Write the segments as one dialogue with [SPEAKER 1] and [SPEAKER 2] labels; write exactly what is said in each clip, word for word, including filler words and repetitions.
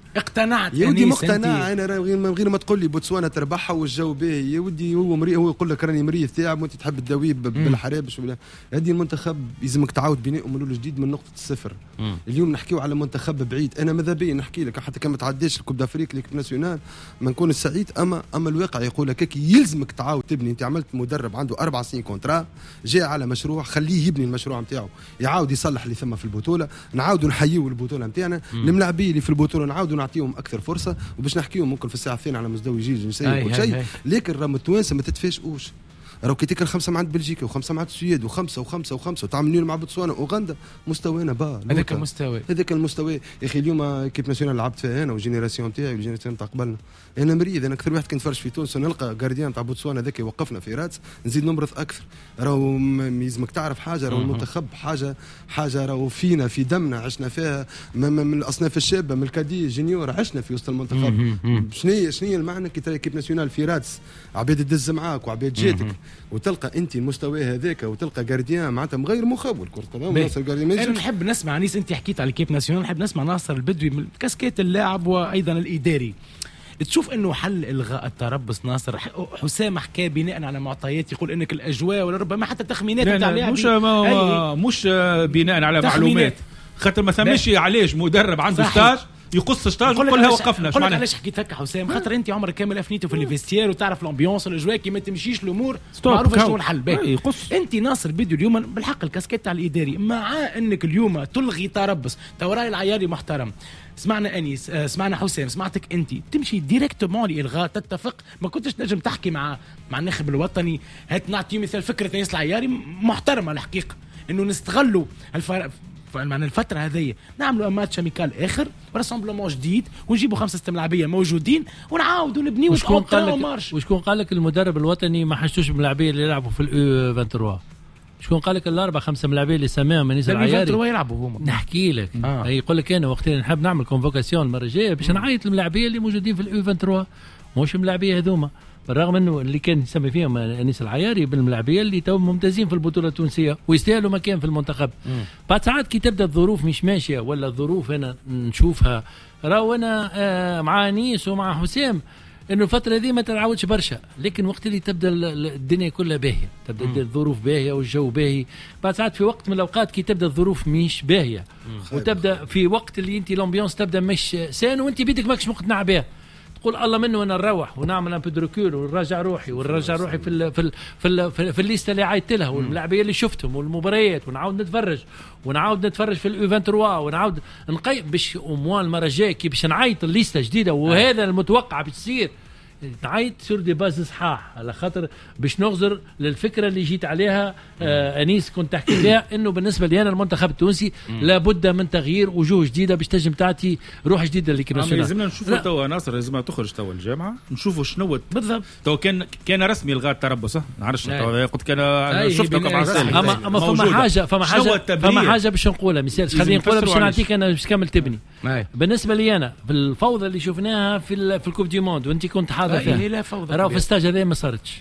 [SPEAKER 1] اقتنعت
[SPEAKER 2] يا ودي مقتنع انا من غير ما تقول لي بوتسوانا تربحها والجو باهي يا ودي هو مريء هو يقول لك راني مريء تاعب وانت تحب الدوي بالحرابش ولا هذه المنتخب لازمك تعاود بناء من الاول جديد من نقطه الصفر. مم. اليوم نحكيو على منتخب بعيد انا ماذا بيا نحكي لك حتى كان ما تعديش الكوب دافريك ليكيب ناسيونال ما نكون السعيد اما اما الواقع يقول لك يلزمك تعاود تبني. انت عملت مدرب عنده اربع سنين كونترا جاء على مشروع خليه يبني المشروع نتاعو يعاود يصلح اللي ثم في البطوله نعاودوا نحييوا البطوله نتاعنا الملاعبين اللي في البطوله نعاودوا نعطيهم اكثر فرصه وباش نحكيهم ممكن في الساعه الثانيه على مستوى جيل جنسي وكل شيء لكن راهم التوانسه ما تتفاجئوش راهو كي تكر خمسه مع بلجيكا وخمسه مع السويد وخمسه وخمسه وخمسه وتعملوا مع بوتسوانا واوغندا مستوانا با
[SPEAKER 1] هذاك المستوى
[SPEAKER 2] هذاك المستوى يا اخي. اليوم كيب ناسيونال لعبت فيها انا والجينيراسيون تاعي والجينيراسيون تاع قبلنا انا مريض انا اكثر واحد كنت فرش في تونس ونلقى جارديان تاع بوتسوانا ذاك يوقفنا في راتس نزيد نمرض اكثر. راهو يلزمك تعرف حاجه راهو المنتخب حاجه حاجه راهو فينا في دمنا عشنا فيها من الاصناف الشابه من الكادي جونيور عشنا في وسط المنتخب. شنو شنو المعنى كي ترى كيب ناسيونال في راتس عباد تدز معاك وعباد جاتك وتلقى انت المستوى هذاك وتلقى جارديان معناتها غير مخول كره قدم ناصر جارديان.
[SPEAKER 1] انا نحب نسمع نيس انت حكيت على كيب ناسيونال نحب نسمع ناصر البدوي من كاسكيت اللاعب وايضا الاداري. تشوف انه حل الغاء التربص ناصر حسام حكى بناء على معطيات يقول انك الاجواء ولا ربما حتى تخمينات
[SPEAKER 3] تاع اللاعب مش ما مش بناء على معلومات خاطر ما ثمش علاش مدرب عنده ستاج يقص ستاج وكلها وقفنا.
[SPEAKER 1] ايش معنى علاش حكيت هكا حسام خاطر انت عمرك كامل افنيته في الفيستير وتعرف الامبيونس الاجواء كي ما تمشيش الامور معروفه شنو الحل باهي. انت ناصر فيديو اليوم بالحق الكاسكيت تاع الاداري مع انك اليوم تلغي تربص توراي العياري محترم. سمعنا انيس سمعنا حسام سمعتك انت تمشي ديريكتومون لالغاء تتفق ما كنتش نجم تحكي مع مع الناخب الوطني. هات نعطي مثال فكره انيس العياري محترمه الحقيقه انه نستغلوا الفرق معنى الفترة هذه نعملوا ماتش اميكال اخر وراسمبلومون جديد ونجيبوا خمسة ستة ملاعبية موجودين ونعاودوا نبنيو
[SPEAKER 4] وشكون قال لك وشكون قال لك المدرب الوطني ما حشتوش ملاعبية اللي يلعبوا في الاو ثلاثة وعشرين؟ شكون قال لك الاربع خمسة ملاعبية اللي سماهم منيس العياري
[SPEAKER 1] يلعبوا هما؟
[SPEAKER 4] نحكي لك آه. يقول لك انا وقتين نحب نعمل كونفوكاسيون المرة الجاية باش نعيط الملاعبية اللي موجودين في الاو ثلاثة وعشرين مش الملاعبية هذوما بالرغم انه اللي كان يسمي فيهم انيس العياري بالملاعبيه اللي تو ممتازين في البطوله التونسيه ويستاهلوا مكان في المنتخب. بعد ساعات كي تبدا الظروف مش ماشيه ولا الظروف انا نشوفها راهو انا آه مع انيس ومع حسام انه الفتره هذه ما تتعاودش برشا لكن وقت اللي تبدا الدنيا كلها باهيه تبدا مم. الظروف باهيه والجو باهي. بعد ساعات في وقت من الاوقات كي تبدا الظروف مش باهيه وتبدا في وقت اللي انت الامبيونس تبدا مش سان وانت بيدك ماكش مقتنع بها تقول الله منه انا نروح ونعمل ان بيدروكول ونرجع روحي ونرجع روحي في ال في ال في ال في, ال في الليسته اللي عيطت لها واللاعبيه اللي شفتهم والمباريات ونعاود نتفرج ونعاود نتفرج في الاو ثلاثة وعشرين ونعاود نقيم باش اموال المره الجايه كي باش نعيط الليسته جديده وهذا المتوقع باش تصير نعيط سور دي باز صحاح على خاطر باش نغزر للفكره اللي جيت عليها آه انيس كنت تحكي فيها انه بالنسبه لي انا المنتخب التونسي لابد من تغيير وجوه جديده باش تنجم تعطي روح جديده لكي ناسيونال.
[SPEAKER 3] لازمنا نشوفوا توا ناصر لازم تخرج توا الجامعه نشوفوا شنو بالضبط توا كان كان رسمي الغاء التربص ما نعرفش توا قلت كان شفت قطعه رسالة
[SPEAKER 4] اما اما فما حاجه فما حاجه فما حاجه باش نقولها مثال خلينا نقولها باش نعطيك انا باش كمل تبني. بالنسبه لي انا في الفوضى اللي شفناها في في الكوب دي موند وانت كنت حاضر فيها راهو في الستاج هذا ما صارتش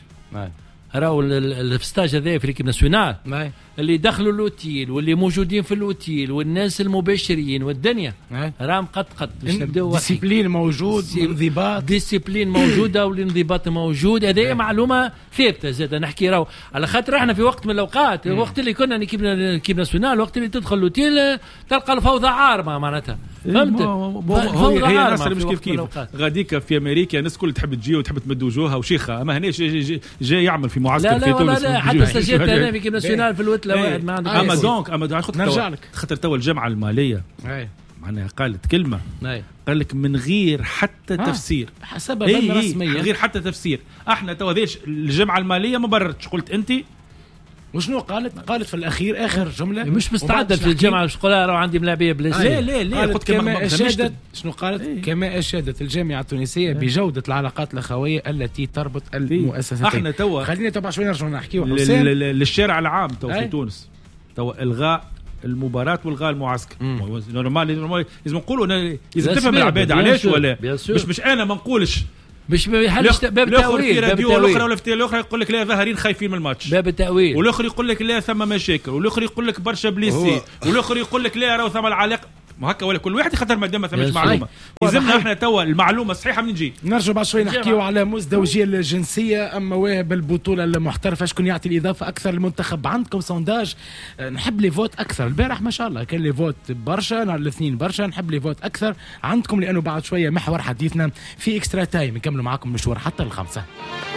[SPEAKER 4] راهو في الستاج هذا في ليكيب ناسيونال اللي دخلوا الاوتيل واللي موجودين في الاوتيل والناس المباشرين والدنيا راهم قد قد باش نبداو
[SPEAKER 1] ديسيبلين موجود انضباط
[SPEAKER 4] ديسيبلين موجوده والانضباط موجود هذه معلومه ثابته زاد نحكي راهو على خاطر احنا في وقت من الاوقات الوقت اللي كنا نكيب ناسيونال وقت اللي تدخل الاوتيل تلقى الفوضى عارمه معناتها فهمت
[SPEAKER 3] هي ناس مش كيف كيف غاديك في امريكا الناس كل تحب تجي وتحب تمد وجوهها وشيخه اما هنا جاي, جاي يعمل في معسكر في تونس.
[SPEAKER 4] لا لا حتى استجيت انا في كيب ناسيونال في الوتله واحد ما عنده
[SPEAKER 3] اما دونك اما دونك نرجع لك خاطر توا الجامعه الماليه معناها قالت كلمه قال لك من غير حتى تفسير
[SPEAKER 1] حسب الرسميه
[SPEAKER 3] من غير حتى تفسير احنا توا ذيش الجامعه الماليه ما بررتش قلت انت
[SPEAKER 1] وشنو قالت قالت في الاخير اخر جمله
[SPEAKER 4] مش مستعده في الجامعه مش قولها راه عندي ملاعبيه بلاش
[SPEAKER 1] لا لا لا قالت كما اشادت شنو قالت ايه؟ كما اشادت الجامعه التونسيه ايه؟ بجوده العلاقات الاخويه التي تربط المؤسستين.
[SPEAKER 3] احنا توا
[SPEAKER 1] خلينا تبع شويه نرجعوا نحكيوا
[SPEAKER 3] للشارع العام توا ايه؟ في تونس توا الغاء المباراة والغاء المعسكر نورمال لازم نقولوا لازم تفهم العباد علاش ولا مش مش انا ما نقولش
[SPEAKER 4] مش ما يحلش باب التأويل
[SPEAKER 3] باب التأويل الاخرى ولا في الاخرى يقول لك لا ظاهرين خايفين من الماتش
[SPEAKER 4] باب التأويل
[SPEAKER 3] والاخر يقول لك لا ثم مشاكل والاخر يقول لك برشا بليسي والاخر يقول لك لا راه ثم العلاقه ما هكا ولا كل واحد يخاطر ما دام ما ثماش معلومه يلزمنا احنا توا المعلومه الصحيحه من نجي
[SPEAKER 1] نرجع بعد شوي نحكيو على مزدوجيه الجنسيه اما واهب البطوله المحترفه شكون يعطي الاضافه اكثر للمنتخب عندكم سونداج نحب لي فوت اكثر البارح ما شاء الله كان لي فوت برشا نهار الاثنين برشا نحب لي فوت اكثر عندكم لانه بعد شويه محور حديثنا في اكسترا تايم نكملوا معاكم المشوار حتى الخمسه.